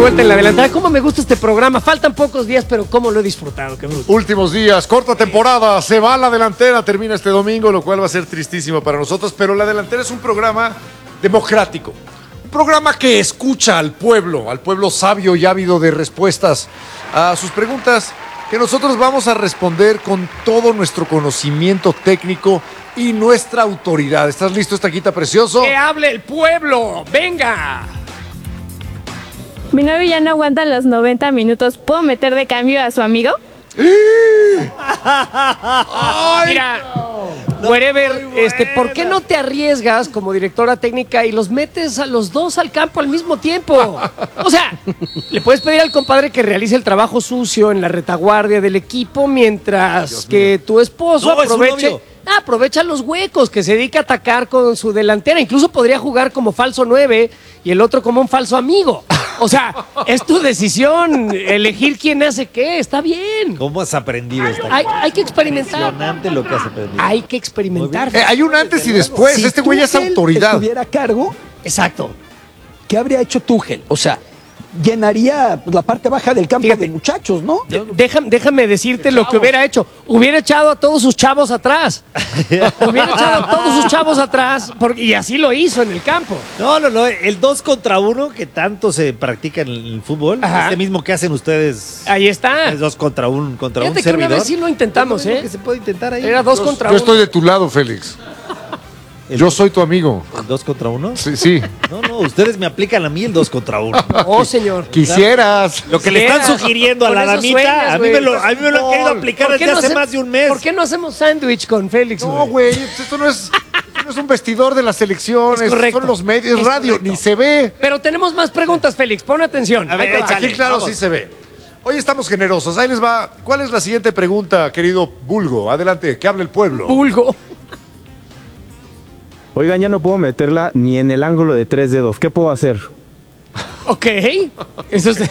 vuelta en la delantera. ¿Cómo me gusta este programa? Faltan pocos días, pero cómo lo he disfrutado. Qué bruto. Últimos días, corta temporada, se va la delantera, termina este domingo, lo cual va a ser tristísimo para nosotros, pero la delantera es un programa democrático. Un programa que escucha al pueblo sabio y ávido de respuestas a sus preguntas, que nosotros vamos a responder con todo nuestro conocimiento técnico y nuestra autoridad. ¿Estás listo, Estaquita Precioso? ¡Que hable el pueblo! ¡Venga! Mi novio ya no aguanta los 90 minutos. ¿Puedo meter de cambio a su amigo? Mira, wherever, ¿por qué no te arriesgas como directora técnica y los metes a los dos al campo al mismo tiempo? O sea, le puedes pedir al compadre que realice el trabajo sucio en la retaguardia del equipo mientras que tu esposo aprovecha los huecos, que se dedica a atacar con su delantera. Incluso podría jugar como falso 9 y el otro como un falso amigo. O sea, es tu decisión elegir quién hace qué. Está bien. ¿Cómo has aprendido esta? Hay que experimentar. Impresionante lo que has aprendido. Hay que experimentar. Hay un antes y después. Si Este güey es Tuchel autoridad. estuviera a cargo, Exacto. ¿qué habría hecho Tuchel? O sea, llenaría la parte baja del campo de muchachos, ¿no? Déjame decirte lo que hubiera hecho. Hubiera echado a todos sus chavos atrás. Y así lo hizo en el campo. No. El 2 contra 1 que tanto se practica en el fútbol. Ajá. Este mismo que hacen ustedes. Ahí está. Es 2 contra 1 contra Fíjate un que servidor. una vez sí lo intentamos, Que se puede intentar ahí. Era 2 contra Yo 1. estoy de tu lado, Félix. Yo soy tu amigo. ¿El 2 contra 1? Sí. No, ustedes me aplican a mí el 2 contra 1. Oh, señor. Quisieras. Lo que le están sugiriendo a Con la eso damita, sueñas, a mí me lo güey. han querido aplicar ¿Por qué desde no hace hace- más de un mes. ¿Por qué no hacemos sándwich con Félix, No, güey, esto no es un vestidor de las elecciones. Es correcto. Son los medios, Es radio, correcto. ni se ve. Pero tenemos más preguntas, Félix. Pon atención. A ver, Ahí te va. échale. Aquí, claro, vamos. sí se ve. Hoy estamos generosos. Ahí les va. ¿Cuál es la siguiente pregunta, querido Bulgo? Adelante, que hable el pueblo. Pulgo. Oigan, ya no puedo meterla ni en el ángulo de 3 dedos. ¿Qué puedo hacer? Ok. Eso es...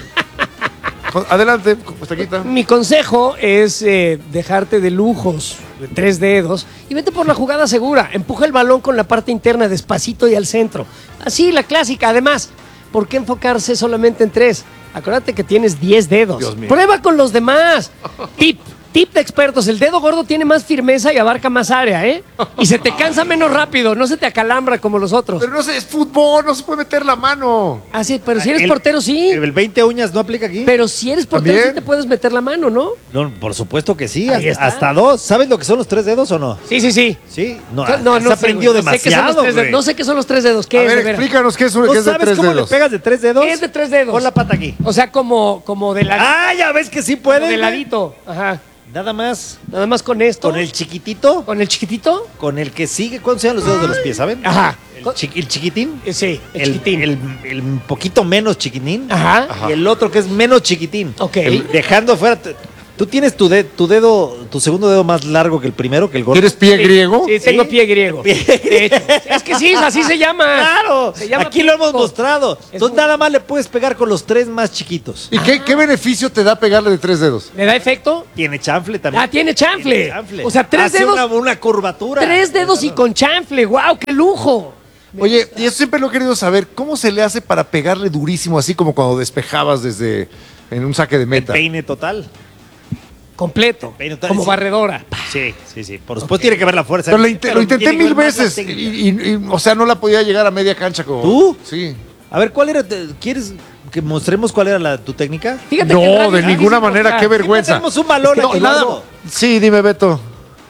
Adelante, Estaquita. Mi consejo es dejarte de lujos de 3 dedos y vete por la jugada segura. Empuja el balón con la parte interna despacito y al centro. Así, la clásica. Además, ¿por qué enfocarse solamente en 3? Acuérdate que tienes 10 dedos. Dios mío. Prueba con los demás. Tip de expertos, el dedo gordo tiene más firmeza y abarca más área, ¿eh? Y se te cansa menos rápido, no se te acalambra como los otros. Pero no sé, es fútbol, no se puede meter la mano. Ah, sí, pero si eres El- portero, sí. ¿El 20 uñas no aplica aquí? Pero si eres portero, ¿También? sí te puedes meter la mano, ¿no? No, por supuesto que sí. Ahí está. Hasta 2. ¿Sabes lo que son los 3 dedos o no? Sí. Sí. No, Se has aprendido güey. No sé qué son los demasiado, tres dedos. güey. No sé qué son los 3 dedos. ¿Qué A es, ver, de veras? explícanos qué es, ¿No qué es de sabes 3 cómo dedos. le pegas de 3 dedos? ¿Qué es de 3 dedos? Pon la pata aquí. O sea, como de ladito. Ah, ya ves que sí Como puedes. de güey. ladito. Ajá. Nada más. Nada más con esto. Con el chiquitito, ¿Con el chiquitito? con el que sigue. ¿Cuántos sean los dedos de los pies, saben? Ajá. El chiquitín. Sí, el El chiquitín. el poquito menos chiquitín. Ajá. Y el otro que es menos chiquitín. Ok. Dejando afuera. Tú tienes tu dedo, tu segundo dedo más largo que el primero, que el gordo. ¿Tienes pie griego? Sí, tengo pie griego. De hecho. Es que sí, así se llama. Claro, Se llama aquí lo hemos pico. mostrado. Es Entonces un- nada más le puedes pegar con los 3 más chiquitos. ¿Y qué beneficio te da pegarle de 3 dedos? ¿Le da efecto? Tiene chanfle también. Ah, tiene chanfle. Tiene chanfle. O sea, 3 Hace dedos. una curvatura. 3 dedos y con chanfle. ¡Wow! ¡Qué lujo! Oye, y eso siempre lo he querido saber. ¿Cómo se le hace para pegarle durísimo, así como cuando despejabas en un saque de El meta? peine total. Completo. Peine total, Como sí. barredora. Sí. Por supuesto tiene que ver la fuerza. Pero lo intenté tiene que 1000 ver más la veces técnica. o sea, no la podía llegar a media cancha como... ¿Tú? Sí. A ver, ¿cuál era? ¿Quieres que mostremos cuál era tu técnica? Fíjate que en No, radio de es ninguna difícil manera, mostrar. qué vergüenza. Tenemos un balón No, aquí, nada. gordo. Sí, dime, Beto.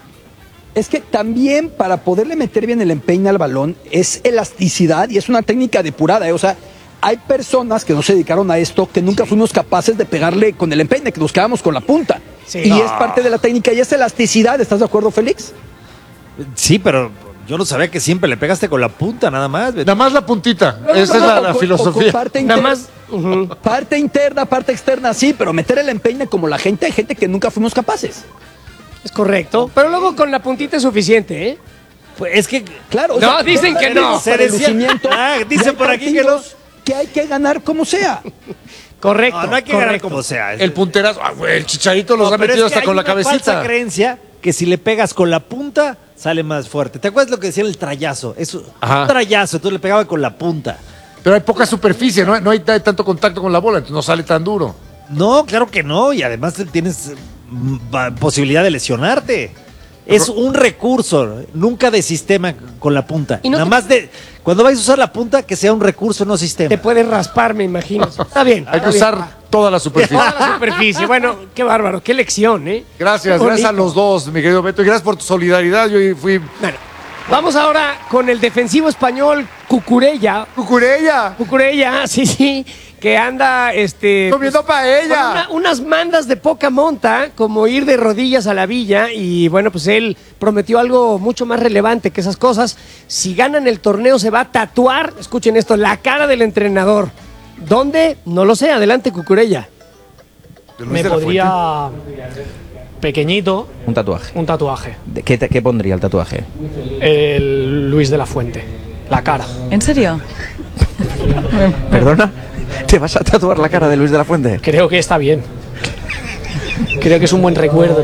Es que también para poderle meter bien el empeine al balón es elasticidad y es una técnica depurada, ¿eh? O sea, hay personas que no se dedicaron a esto que nunca fuimos capaces de pegarle con el empeine, que nos quedamos con la punta. Sí. Y No. es parte de la técnica y es elasticidad, ¿estás de acuerdo, Félix? Sí, pero yo no sabía que siempre le pegaste con la punta, nada más. Nada más la puntita. Esa es la O con filosofía. parte Nada interna, más. parte interna, parte externa, sí, pero meter el empeine como la gente, hay gente que nunca fuimos capaces. Es correcto. Pero luego con la puntita es suficiente, ¿eh? Pues es que... Claro. o No, sea, dicen que no. para el lucimiento. Ah, dicen Y hay por aquí que no. partidos que hay que ganar como sea. Correcto. No hay que ganar correcto. como sea. El punterazo. Ah, güey, el chicharito los No, ha pero metido es que hasta hay con la una falsa cabecita. creencia que si le pegas con la punta, sale más fuerte. ¿Te acuerdas lo que decía el trayazo? Es un Ajá. trayazo, entonces le pegaba con la punta. Pero hay poca superficie, no hay tanto contacto con la bola, entonces no sale tan duro. No, claro que no. Y además tienes posibilidad de lesionarte. Es un recurso, nunca de sistema con la punta. Y no Nada más cuando vayas a usar la punta, que sea un recurso, no sistema. Te puedes raspar, me imagino. Está bien. Hay que está usar toda la superficie. bien. Toda la superficie. Bueno, qué bárbaro, qué lección, ¿eh? Gracias, Qué gracias a bonito. los dos, mi querido Beto, y gracias por tu solidaridad. Yo fui Bueno, vamos ahora con el defensivo español Cucurella. Cucurella, Sí, que anda comiendo paella. con unas mandas de poca monta, como ir de rodillas a la villa, y bueno, pues él prometió algo mucho más relevante que esas cosas. Si ganan el torneo se va a tatuar, escuchen esto, la cara del entrenador. ¿Dónde? No lo sé, adelante Cucurella. De Luis Me de la podría pequeñito Un tatuaje. un tatuaje. ¿Qué pondría el tatuaje? El Luis de la Fuente. La cara. ¿En serio? ¿Perdona? ¿Te vas a tatuar la cara de Luis de la Fuente? Creo que está bien. Creo que es un buen recuerdo.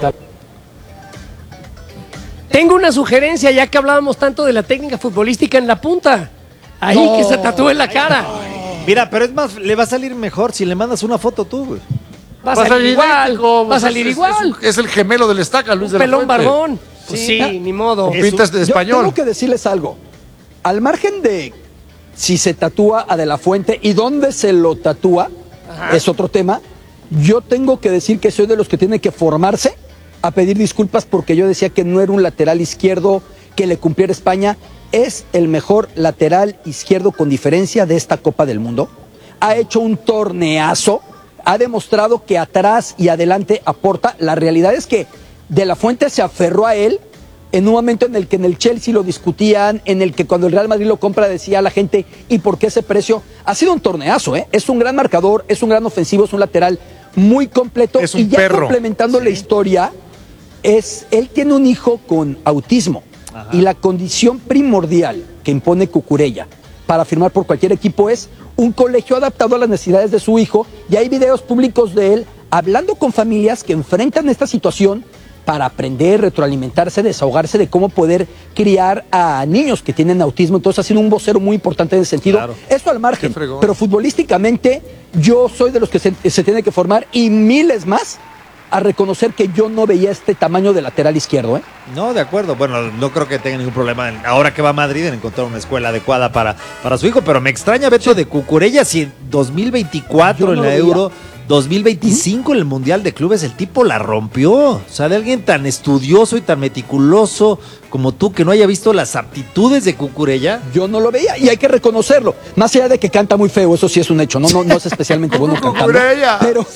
Tengo una sugerencia, ya que hablábamos tanto de la técnica futbolística en la punta. Ahí que se tatúe la cara. Mira, pero es más, le va a salir mejor si le mandas una foto tú, güey. Va a salir igual. idéntico, Va a salir igual. Es el gemelo del Estaca, Luis de la Pelón Fuente. barbón. Pues sí, ni modo. Con pintas de Yo español. tengo que decirles algo. Al margen de si se tatúa a De la Fuente y dónde se lo tatúa, es otro tema. Yo tengo que decir que soy de los que tienen que formarse a pedir disculpas porque yo decía que no era un lateral izquierdo que le cumpliera España. Es el mejor lateral izquierdo con diferencia de esta Copa del Mundo. Ha hecho un torneazo, ha demostrado que atrás y adelante aporta. La realidad es que De la Fuente se aferró a él en un momento en el que en el Chelsea lo discutían, en el que cuando el Real Madrid lo compra decía a la gente, ¿y por qué ese precio? Ha sido un torneazo, ¿eh? Es un gran marcador, es un gran ofensivo, es un lateral muy completo. Es un y ya perro. complementando la historia, él tiene un hijo con autismo. Y la condición primordial que impone Cucurella para firmar por cualquier equipo es un colegio adaptado a las necesidades de su hijo. Y hay videos públicos de él hablando con familias que enfrentan esta situación para aprender, retroalimentarse, desahogarse de cómo poder criar a niños que tienen autismo. Entonces ha sido un vocero muy importante en ese sentido. Claro. Eso al margen. Qué fregón. Pero futbolísticamente yo soy de los que se tiene que formar y miles más a reconocer que yo no veía este tamaño de lateral izquierdo, ¿eh? No, de acuerdo. Bueno, no creo que tenga ningún problema ahora que va a Madrid en encontrar una escuela adecuada para su hijo, pero me extraña Beto de Cucurella si en 2024 Yo en no la lo veía. Euro, 2025 en el Mundial de Clubes, el tipo la rompió. O sea, de alguien tan estudioso y tan meticuloso como tú que no haya visto las aptitudes de Cucurella. Yo no lo veía y hay que reconocerlo. Más allá de que canta muy feo, eso sí es un hecho. No es especialmente bueno cantando. Cucurella. Pero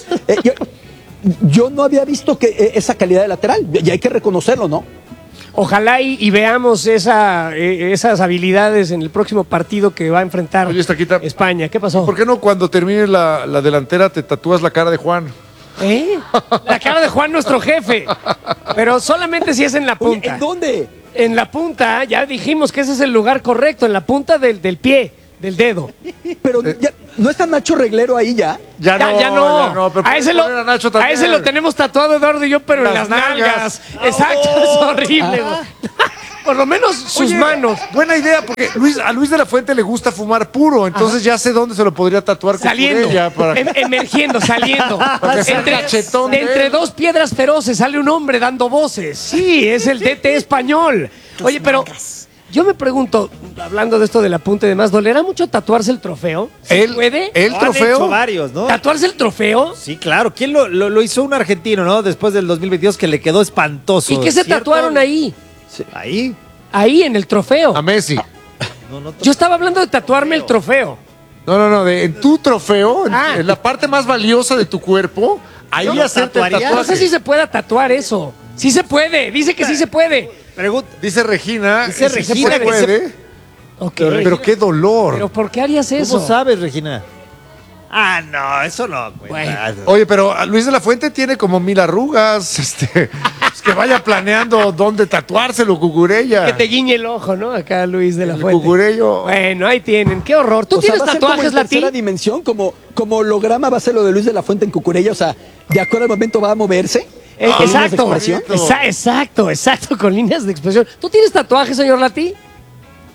yo no había visto que esa calidad de lateral y hay que reconocerlo, ¿no? Ojalá y veamos esas habilidades en el próximo partido que va a enfrentar Oye, Estaquita, España. ¿Qué pasó? ¿Por qué no cuando termine la delantera te tatúas la cara de Juan? ¿Eh? La cara de Juan, nuestro jefe. Pero solamente si es en la Oye, punta. ¿en dónde? En la punta, ya dijimos que ese es el lugar correcto, en la punta del pie, del dedo. Pero ya, ¿no está Nacho Reglero ahí ya? Ya no. pero a, ese lo, poner a Nacho a también. ese lo tenemos tatuado Eduardo y yo, pero en Las las nalgas. nalgas. Exacto, es horrible. güey. Por lo menos sus Oye, manos. Buena idea, porque a Luis de la Fuente le gusta fumar puro, entonces ya sé dónde se lo podría tatuar Saliendo, Cucurella para emergiendo, saliendo. que sea cachetón de entre él. dos piedras feroces sale un hombre dando voces. Sí, es el DT español. Oye, pero yo me pregunto, hablando de esto de la punta y demás, ¿dolerá mucho tatuarse el trofeo? ¿Se puede? El Han trofeo. hecho varios, ¿no? ¿Tatuarse el trofeo? Sí, claro. ¿Quién lo hizo? Un argentino, ¿no? Después del 2022 que le quedó espantoso. ¿Y qué se ¿Cierto? tatuaron ahí? Ahí. Ahí, en el trofeo. A Messi. No, Yo estaba hablando de tatuarme el trofeo. No, en tu trofeo, Ah. en la parte más valiosa de tu cuerpo, ahí ¿Yo lo hacerte el tatuaría? No tatuaje. sé si se pueda tatuar eso. Sí se puede, dice que sí se puede. Dice Regina, Dice que sí Regina se que puede, Ok. pero qué dolor. ¿Pero por qué harías eso? ¿Cómo sabes, Regina? Ah, no, eso no. cuenta. Oye, pero Luis de la Fuente tiene como 1000 arrugas, pues que vaya planeando dónde tatuárselo, Cucurella. Que te guiñe el ojo, ¿no? Acá Luis de la El Fuente. Cucurello. Bueno, ahí tienen. Qué horror. ¿Tú O sea, tienes ¿va a ser como tatuajes, en tercera Lati? dimensión? Como holograma va a ser lo de Luis de la Fuente en Cucurella. O sea, de acuerdo al momento va a moverse. ¿Con líneas de Exacto. expresión? Exacto, con líneas de expresión. ¿Tú tienes tatuajes, señor Lati?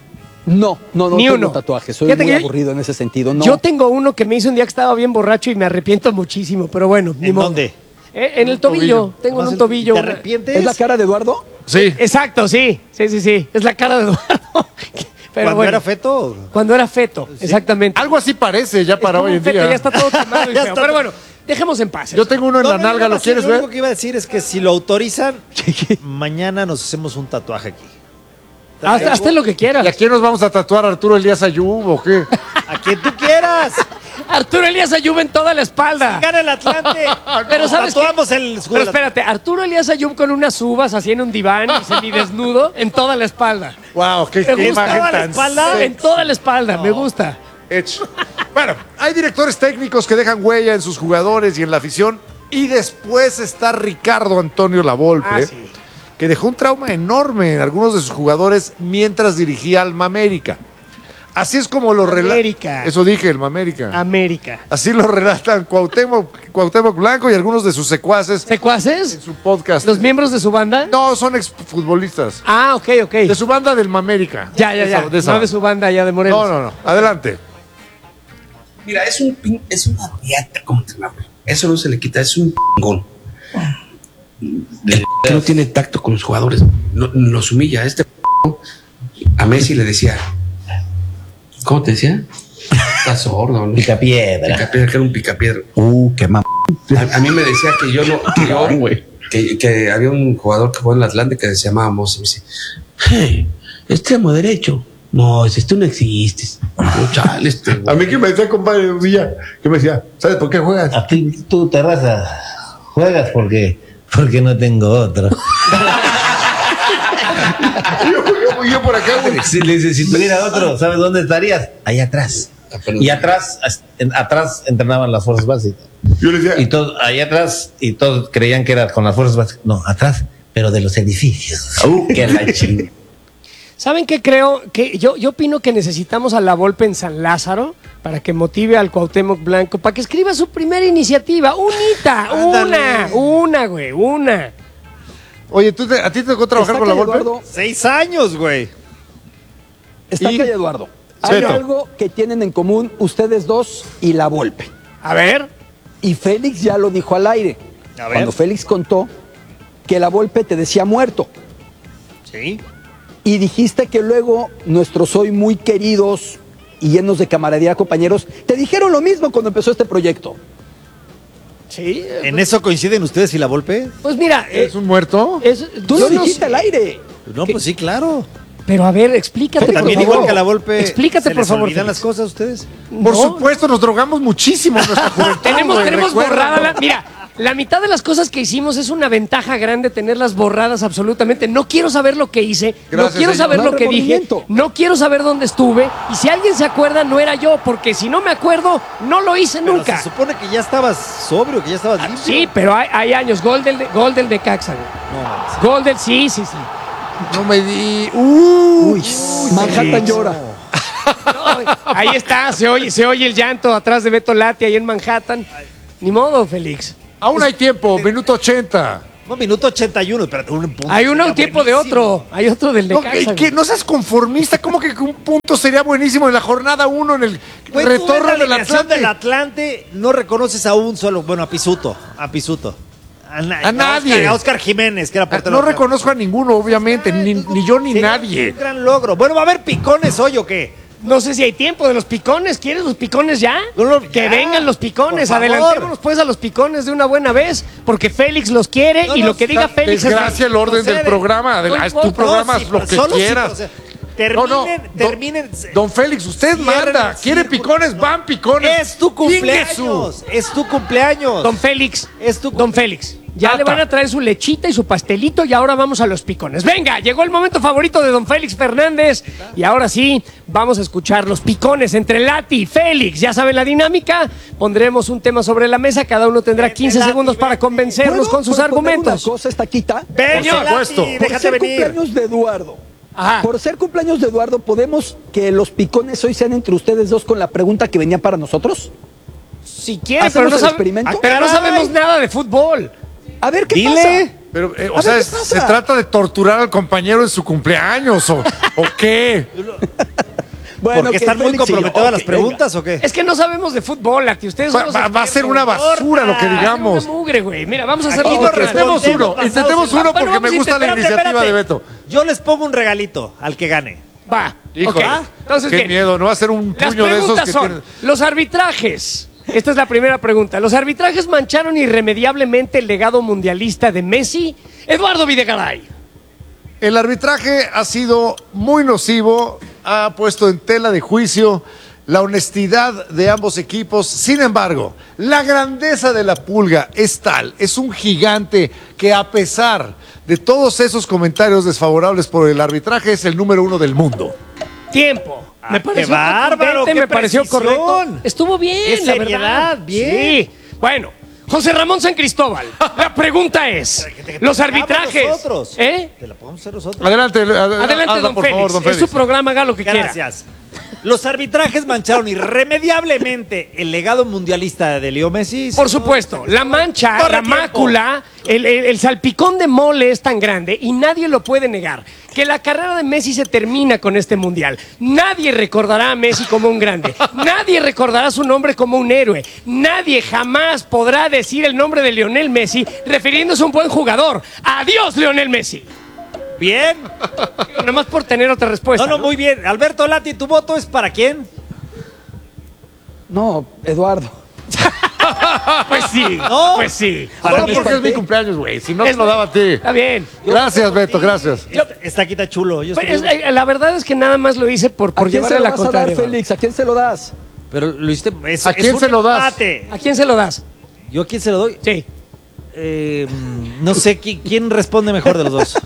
No Ni tengo uno. tatuajes. Soy Fíjate muy que yo- aburrido en ese sentido. No. Yo tengo uno que me hizo un día que estaba bien borracho y me arrepiento muchísimo, pero bueno, ni ¿En modo. dónde? En el tobillo. Tengo en un tobillo. ¿Te una- arrepientes? ¿Es la cara de Eduardo? Sí. Exacto, sí. Es la cara de Eduardo. Pero ¿Cuando bueno, era feto? Cuando era feto, exactamente. Algo así parece ya para Es como hoy en un feto, día. Ya está todo quemado y Ya feo. está. Pero bueno, dejemos en paz. Yo tengo uno en la nalga, ¿lo quieres Lo ver? único que iba a decir es que si lo autorizan, mañana nos hacemos un tatuaje aquí. Hasta lo que quieras. ¿Y a quién nos vamos a tatuar? ¿Arturo Elías Ayub o qué? A quien tú quieras. Arturo Elías Ayub en toda la espalda. Gana el Atlante. Pero ¿sabes qué? Tatuamos el escudo. Pero espérate, Arturo Elías Ayub con unas uvas así en un diván y semidesnudo en toda la espalda. Wow, qué Me gusta imagen toda la tan espalda, en toda la espalda, me gusta. hecho. Bueno, hay directores técnicos que dejan huella en sus jugadores y en la afición. Y después está Ricardo Antonio Lavolpe, Ah, sí. que dejó un trauma enorme en algunos de sus jugadores mientras dirigía Alma América. Así es como lo relata. América. Eso dije, Alma América. América. Así lo relatan Cuauhtémoc Blanco y algunos de sus secuaces en ¿Secuaces? su podcast. ¿Los miembros de su banda? No, son exfutbolistas. Ah, ok, ok. De su banda del Mamérica. Ya. De esa No de banda. su banda ya de Morelos. No. Adelante. Mira, es una riata como entrenador. Eso no se le quita, es un pingón. Que no tiene tacto con los jugadores. Los humilla. A Messi le decía, ¿cómo te decía? Está sordo, ¿no? Picapiedra. Picapiedra, que era un picapiedra. Qué mamá. A mí me decía que yo no, que había un jugador que jugó en el Atlante que se llamaba Moss y me dice, hey, extremo derecho. No, tú no existes. No, chale, A mí que me decía, compadre Villa, que me decía, ¿sabes por qué juegas? A ti, tú, Terraza, juegas porque no tengo otro. Yo por acá, güey. Si le dices, si tuviera otro, ¿sabes dónde estarías? Ahí atrás. Y atrás entrenaban las fuerzas básicas. Yo le decía, Y todos, ahí atrás, y todos creían que era con las fuerzas básicas. No, atrás, pero de los edificios. Que la chingada. ¿Saben qué creo? Que yo opino que necesitamos a La Volpe en San Lázaro para que motive al Cuauhtémoc Blanco, para que escriba su primera iniciativa. Una, güey. oye, ¿a ti te tocó trabajar Está con la calle Volpe? Eduardo. 6 años, güey. Está Y- calle Eduardo. Hay Cheto. algo que tienen en común ustedes dos y la Volpe. A ver. Y Félix ya lo dijo al aire. A ver. Cuando Félix contó que la Volpe te decía muerto. Sí. Y dijiste que luego nuestros hoy muy queridos y llenos de camaradería compañeros te dijeron lo mismo cuando empezó este proyecto. Sí. ¿En eso coinciden ustedes y la Volpe? Pues mira, ¿Es un muerto? Tú lo yo no dijiste sé. al aire. No, pues sí, claro. Pero a ver, explícate, por También favor. igual que a la Volpe. Explícate, ¿se por les favor. olvidan Félix. las cosas a ustedes? Por No. supuesto, nos drogamos muchísimo en nuestra juventud. Tenemos güey, recuerda. borrada mira, la mitad de las cosas que hicimos es una ventaja grande tenerlas borradas absolutamente. No quiero saber lo que hice, Gracias, no quiero señor. saber No lo hay que dije, remordimiento. no quiero saber dónde estuve. Y si alguien se acuerda, no era yo, porque si no me acuerdo, no lo hice Pero nunca. se supone que ya estabas sobrio, que ya estabas limpio. Sí, pero hay años. Gol del de Caxa, güey. No, mames. Gol del, sí. No me di. Uy, Manhattan Félix. llora. No, ahí está, se oye el llanto atrás de Beto Lati ahí en Manhattan. Ni modo, Félix. Aún hay tiempo, minuto 80. No, minuto 81, espérate, un punto. Hay uno sería tiempo de buenísimo. otro. Hay otro del de No, Caxa. que no seas conformista, como que un punto sería buenísimo en la jornada 1 en el Güey, retorno tú en la del alineación Atlante. del Atlante no reconoces a un solo, bueno, a Pisuto. A nadie. A Oscar Jiménez, que era portero. No reconozco a ninguno, obviamente, ni yo ni Sería nadie. Un gran logro. Bueno, ¿va a haber picones hoy o qué? No sé si hay tiempo de los picones. ¿Quieres los picones ya? No, que ya, vengan los picones. por favor. Adelantémonos pues a los picones de una buena vez, porque Félix los quiere No, y no, lo que diga Está- Félix Desgracia el orden del procede. programa. No Es tu importa. programa, No, sí, haz lo pero que solo sí, quieras. o sea, terminen. Don Félix, usted Cierren manda. el Quiere círculo. picones, van picones. Es tu cumpleaños. Ingesu. Es tu cumpleaños. Don Félix. Es tu Don Félix. Ya Ata. le van a traer su lechita y su pastelito y ahora vamos a los picones. Venga, llegó el momento favorito de don Félix Fernández y ahora sí, vamos a escuchar los picones entre Lati y Félix. Ya saben la dinámica, pondremos un tema sobre la mesa, cada uno tendrá 15 Lati, segundos para convencernos ¿Puedo con sus proponer argumentos. Una cosa, esta quita. Ven, Por supuesto. Lati, Por déjate ser venir. cumpleaños de Eduardo. Ajá. Por ser cumpleaños de Eduardo, ¿podemos que los picones hoy sean entre ustedes dos con la pregunta que venía para nosotros? Si quiere, ¿Hacemos pero, el no, experimento? pero no sabemos nada de fútbol. A ver qué Dile. pasa. Pero, A o ver, sea, ¿qué se pasa? trata de torturar al compañero en su cumpleaños, ¿o qué? Bueno, ¿Porque que están muy Félix y yo, comprometedas las ok, preguntas o qué? Es que no sabemos de fútbol, Lati. Ustedes son los Va a ser una basura lo que digamos. Una mugre, güey. Mira, vamos a hacer Aquí los no normal. Intentemos uno, intentemos uno porque Bueno, me vamos gusta la a iniciativa de Beto. Yo les pongo un regalito al que gane. Va. Híjole, Ok. Entonces, qué bien. miedo, no va a ser un Las puño de esos preguntas que son, tienen. los arbitrajes. Esta es la primera pregunta. ¿Los arbitrajes mancharon irremediablemente el legado mundialista de Messi? Eduardo Videgaray. El arbitraje ha sido muy nocivo, ha puesto en tela de juicio la honestidad de ambos equipos. Sin embargo, la grandeza de la Pulga es tal, es un gigante que a pesar de todos esos comentarios desfavorables por el arbitraje es el número 1 del mundo. Tiempo. Me qué pareció bárbaro, contundente, qué me pareció precisión. correcto. Estuvo bien, Qué la seriedad, verdad. bien. Sí. Bueno, José Ramón San Cristóbal. La pregunta es, los arbitrajes. Nosotros. ¿Eh? Te la podemos hacer nosotros. Adelante, Adelante, hazla, don por Félix. favor, don Es su Félix. programa, haga lo que quiera. Gracias. Los arbitrajes mancharon irremediablemente el legado mundialista de Leo Messi. Por supuesto, la mancha, Corre la tiempo. mácula, el salpicón de mole es tan grande y nadie lo puede negar. Que la carrera de Messi se termina con este mundial. Nadie recordará a Messi como un grande. Nadie recordará su nombre como un héroe. Nadie jamás podrá decir el nombre de Lionel Messi refiriéndose a un buen jugador. ¡Adiós, Lionel Messi! Bien. Nada más por tener otra respuesta. No, muy bien. Alberto Lati, ¿tu voto es para quién? No, Eduardo. Pues sí, No. pues sí. Solo mí porque es mi parte. cumpleaños, güey. Si no te lo daba a ti. Está bien. Gracias, Beto, gracias. Está quita chulo. Yo Pues, estoy- la verdad es que nada más lo hice por ¿A quién se llevarle lo la vas a dar, contraria. Félix? ¿A quién se lo das? Pero lo hiciste. ¿A quién un se lo das? empate. ¿A quién se lo das? ¿Yo a quién se lo doy? Sí. No sé quién responde mejor de los dos.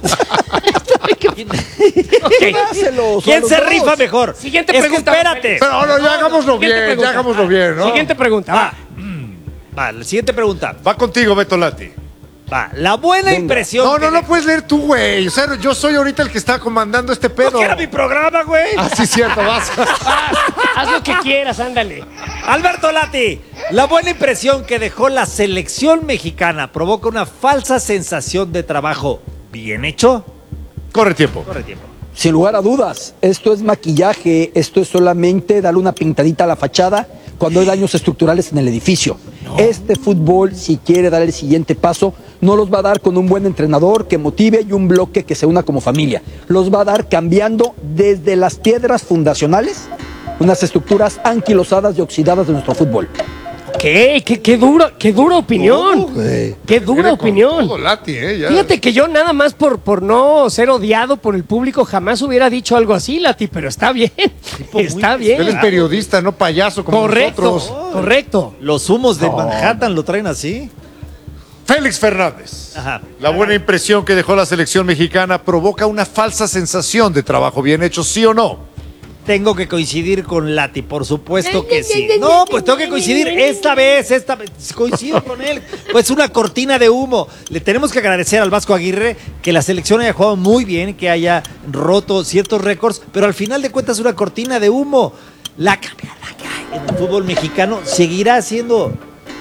Ok. Dáselo, ¿Quién son se los dos. rifa mejor? Siguiente Es que pregunta. espérate. Pero no, ya hagámoslo Siguiente bien, pregunta. ya hagámoslo bien, ¿no? Siguiente pregunta. Va. Va, la siguiente pregunta. Va contigo, Beto Lati. Va, la buena impresión. No, que no, no puedes leer tú, güey. O sea, yo soy ahorita el que está comandando este pedo. No, que era mi programa, güey. Ah, sí, cierto, vas. Haz lo que quieras, ándale. Alberto Lati, la buena impresión que dejó la selección mexicana provoca una falsa sensación de trabajo bien hecho. Corre tiempo. Corre tiempo. Sin lugar a dudas, esto es maquillaje, esto es solamente darle una pintadita a la fachada cuando hay daños estructurales en el edificio. Este fútbol, si quiere dar el siguiente paso, no los va a dar con un buen entrenador que motive y un bloque que se una como familia. Los va a dar cambiando desde las piedras fundacionales unas estructuras anquilosadas y oxidadas de nuestro fútbol. ¿Qué? Qué dura opinión. Qué dura Viene con opinión. todo, Lati, ya. Fíjate que yo nada más por no ser odiado por el público jamás hubiera dicho algo así, Lati, pero está bien. Está Él bien. es periodista, no payaso como Correcto, nosotros. correcto. Los humos de Manhattan lo traen así. Félix Fernández. Ajá. La buena impresión que dejó la selección mexicana provoca una falsa sensación de trabajo bien hecho, ¿sí o no? Tengo que coincidir con Lati, por supuesto que sí. No, pues tengo que coincidir esta vez, coincido con él. Pues una cortina de humo. Le tenemos que agradecer al Vasco Aguirre que la selección haya jugado muy bien, que haya roto ciertos récords, pero al final de cuentas una cortina de humo. La cambiada que hay en el fútbol mexicano seguirá siendo...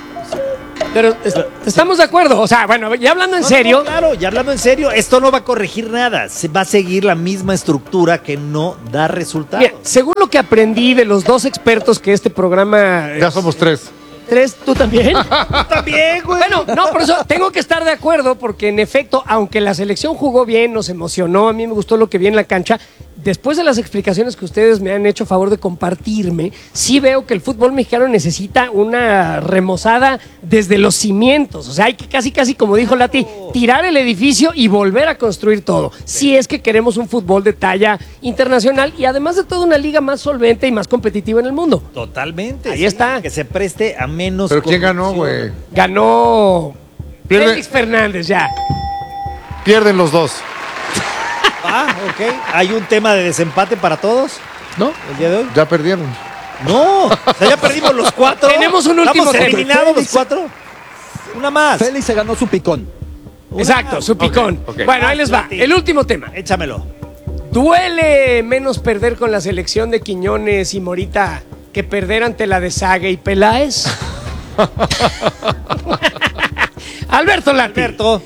Pero estamos de acuerdo. O sea, bueno, ya hablando en serio. No, claro, ya hablando en serio, esto no va a corregir nada. Se va a seguir la misma estructura que no da resultados. Mira, según lo que aprendí de los dos expertos que este programa... Ya somos tres. ¿Tres? ¿Tú también? También, güey. Bueno, no, por eso tengo que estar de acuerdo, porque en efecto, aunque la selección jugó bien, nos emocionó, a mí me gustó lo que vi en la cancha, después de las explicaciones que ustedes me han hecho favor de compartirme, sí veo que el fútbol mexicano necesita una remozada desde los cimientos. O sea, hay que casi como dijo Lati, tirar el edificio y volver a construir todo. Si es que queremos un fútbol de talla internacional y además de todo una liga más solvente y más competitiva en el mundo. Totalmente. Ahí está. Que se preste a menos. ¿Pero quién ganó, corrupción. güey? Ganó Pierde- Félix Fernández, ya. Pierden los dos. Ah, ok. ¿Hay un tema de desempate para todos ¿No? el día de hoy? Ya perdieron. No. O sea, ya perdimos los cuatro. Tenemos un último ¿Estamos tema. eliminados los cuatro? Una más. Félix se ganó su picón. Exacto, su picón. ok. Bueno, ahí les va. Lati. El último tema. Échamelo. ¿Duele menos perder con la selección de Quiñones y Morita que perder ante la de Sague y Peláez? Alberto Lati. Alberto.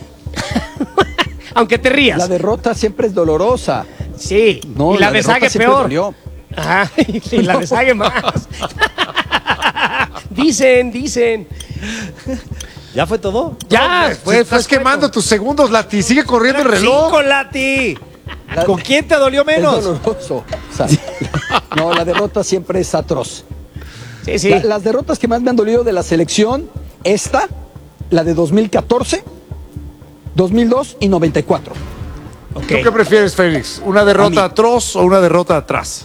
Aunque te rías. La derrota siempre es dolorosa. Sí. No, y la de derrota Sague siempre peor. dolió. Ajá, y la deshague más. Dicen. ¿Ya fue todo? Ya, Estás quemando tus segundos, Lati. Sigue corriendo el reloj. 5, Lati. ¿Con quién te dolió menos? Es doloroso. O sea, no, la derrota siempre es atroz. Sí. Las derrotas que más me han dolido de la selección, la de 2014, 2002 y 94. ¿Tú qué prefieres, Félix? ¿Una derrota atroz o una derrota atrás?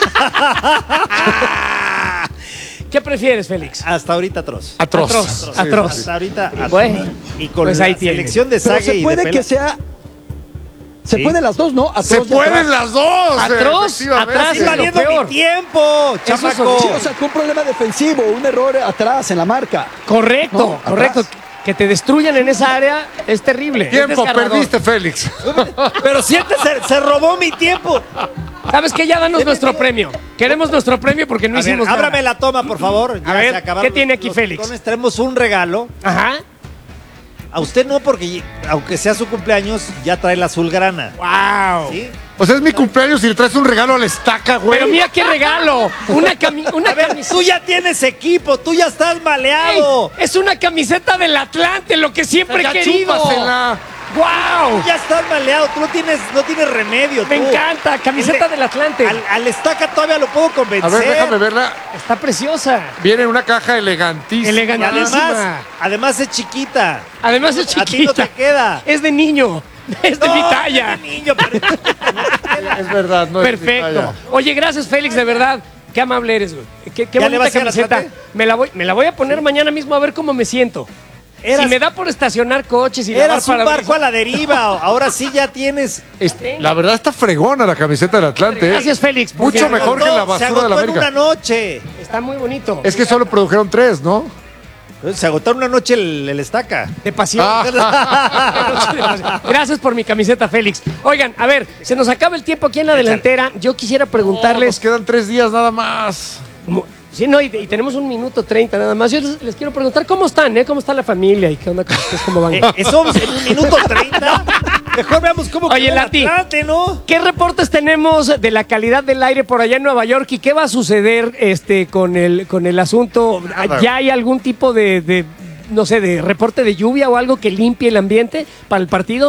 ¿Qué prefieres, Félix? Hasta ahorita atroz. Atroz. Hasta ahorita atroz. Bueno, y con pues la ahí tiene. selección de Pero Sague se y puede de Pela. que sea... Se Sí. pueden las dos, ¿no? ¡Se Atroz y pueden atrás. las dos! Atroz, efectivamente. atrás ¡Estoy es lo valiendo peor. mi tiempo, chamaco! Sí, o sea, fue un problema defensivo, un error atrás en la marca. Correcto. Que te destruyan en esa área es terrible. Es Tiempo, desgarrador. perdiste, Félix. Pero siéntese, se robó mi tiempo. ¿Sabes qué? Ya danos nuestro premio. Queremos nuestro premio porque no A ver, hicimos nada. ábrame la toma, por favor. Ya A ver, se acabaron ¿qué tiene aquí los Félix? picones. Tenemos un regalo. Ajá. A usted no, porque aunque sea su cumpleaños, ya trae la azulgrana. ¡Wow! ¿Sí? Pues es mi cumpleaños y le traes un regalo a la estaca, güey. Pero mira qué regalo. Una A ver, camiseta. tú ya tienes equipo, tú ya estás maleado. Es una camiseta del Atlante, lo que siempre Ya he querido. chúpasela. ¡Wow! Tú ya estás maleado, tú no tienes remedio. Me tú. encanta, camiseta del Atlante. Al estaca todavía lo puedo convencer. A ver, déjame verla. Está preciosa. Viene en una caja elegantísima. Y Elegantísima. además es chiquita. Además es A ti no chiquita. te queda. Es de niño. Es de mi talla. es de niño, pero- Es verdad, no es mi Perfecto. talla. Oye, gracias, Félix, de verdad. Qué amable eres, güey. Qué ¿Ya le bonita vas a ir al camiseta. Atlante? Me la voy a poner mañana mismo a ver cómo me siento. Eras- Si me da por estacionar coches y lavar Eras un parabrisas. barco a la deriva. Ahora sí ya tienes. La verdad está fregona la camiseta del Atlante. Gracias, Félix. porque Mucho mejor que la Se basura agotó de la en una América. noche. Está muy bonito. Es que solo produjeron 3, ¿no? Se agotó en una noche el estaca. De pasión. Gracias por mi camiseta, Félix. Oigan, a ver, se nos acaba el tiempo aquí en la delantera. Yo quisiera Nos preguntarles. quedan 3 días nada más. Sí, no, y tenemos 1 minuto 30 nada más. Yo les quiero preguntar cómo están, ¿eh? ¿Cómo está la familia y qué onda con ustedes? ¿Cómo van? Eso en 1 minuto 30. Mejor veamos cómo Oye, quedó el Lati. Atlante, ¿no? ¿Qué reportes tenemos de la calidad del aire por allá en Nueva York y qué va a suceder con el asunto? Nada. ¿Ya hay algún tipo de no sé, de reporte de lluvia o algo que limpie el ambiente para el partido?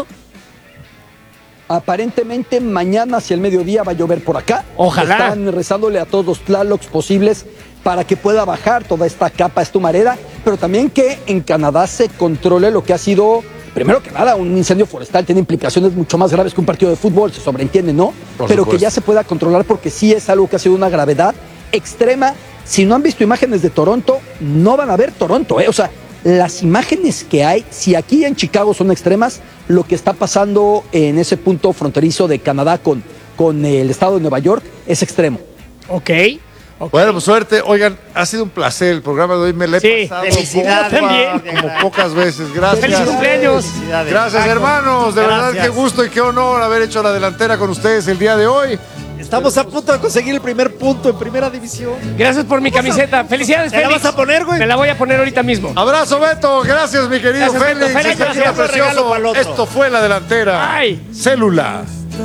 Aparentemente mañana hacia el mediodía va a llover por acá. Ojalá. Están rezándole a todos los Tlalocs posibles para que pueda bajar toda esta capa, esta humareda, pero también que en Canadá se controle lo que ha sido, primero que nada, un incendio forestal. Tiene implicaciones mucho más graves que un partido de fútbol, se sobreentiende, ¿no? Por Pero supuesto. que ya se pueda controlar porque sí es algo que ha sido una gravedad extrema. Si no han visto imágenes de Toronto, no van a ver Toronto, ¿eh? O sea, las imágenes que hay, si aquí en Chicago son extremas, lo que está pasando en ese punto fronterizo de Canadá con el estado de Nueva York es extremo. Ok. Bueno, pues suerte. Oigan, ha sido un placer el programa de hoy. Me lo he Sí, pasado felicidades. como pocas veces. Gracias. ¡Feliz cumpleaños! Felicidades. Gracias, hermanos. De verdad, Gracias. qué gusto y qué honor haber hecho la delantera con ustedes el día de hoy. Estamos a punto de conseguir el primer punto en primera división. Gracias por mi camiseta. Felicidades, ¿Te la Félix. vas a poner, güey? Me la voy a poner ahorita mismo. Abrazo, Beto. Gracias, mi querido Gracias, Beto. Félix. Félix, Gracias, gracias. precioso. Regalo para el otro. Esto fue la delantera. Ay. Célula.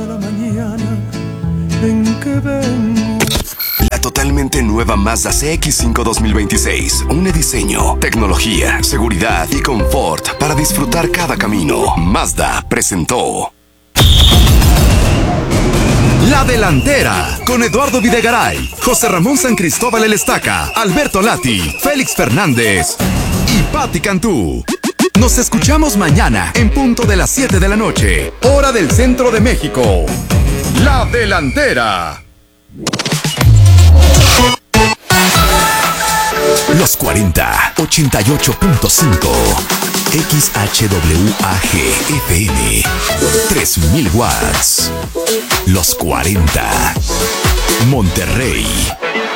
La totalmente nueva Mazda CX-5 2026. Un diseño, tecnología, seguridad y confort para disfrutar cada camino. Mazda presentó La Delantera con Eduardo Videgaray, José Ramón San Cristóbal El Estaca, Alberto Lati, Félix Fernández y Patti Cantú. Nos escuchamos mañana en punto de las 7 de la noche, hora del centro de México. La Delantera. Los 40, 88.5. XHWAG FM. 3000 watts. Los 40. Monterrey.